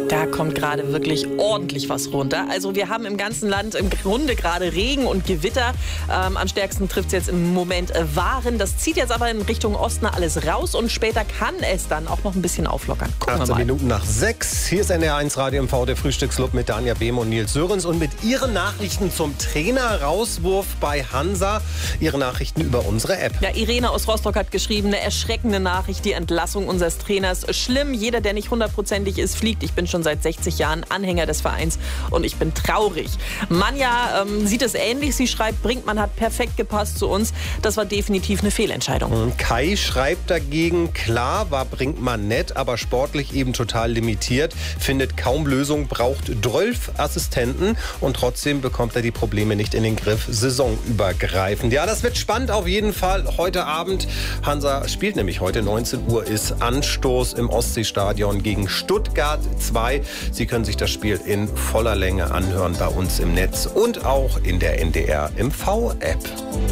Da kommt gerade wirklich ordentlich was runter. Also wir haben im ganzen Land im Grunde gerade Regen und Gewitter. Am stärksten trifft es jetzt im Moment Waren. Das zieht jetzt aber in Richtung Osten alles raus und später kann es dann auch noch ein bisschen auflockern. 18 Minuten nach 6. Hier ist NDR1 Radio MV, der Frühstücksclub mit Danja Behm und Nils Sörens und mit Ihren Nachrichten zum Trainer-Rauswurf bei Hansa. Ihre Nachrichten über unsere App. Ja, Irene aus Rostock hat geschrieben, eine erschreckende Nachricht, die Entlassung unseres Trainers. Schlimm, jeder, der nicht hundertprozentig ist, fliegt. Ich bin schon seit 60 Jahren Anhänger des Vereins und ich bin traurig. Manja sieht es ähnlich. Sie schreibt, Brinkmann hat perfekt gepasst zu uns. Das war definitiv eine Fehlentscheidung. Kai schreibt dagegen, klar war Brinkmann nett, aber sportlich eben total limitiert. Findet kaum Lösung, braucht 12 Assistenten und trotzdem bekommt er die Probleme nicht in den Griff, saisonübergreifend. Ja, das wird spannend auf jeden Fall. Heute Abend, Hansa spielt nämlich heute, 19 Uhr ist Anstoß im Ostseestadion gegen Stuttgart 2. Sie können sich das Spiel in voller Länge anhören bei uns im Netz und auch in der NDR MV-App.